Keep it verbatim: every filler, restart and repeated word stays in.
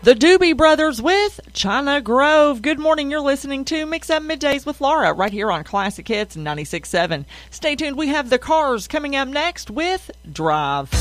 The Doobie Brothers with China Grove. Good morning. You're listening to Mix Up Middays with Laura right here on Classic Hits ninety-six point seven. Stay tuned. We have the Cars coming up next with Drive.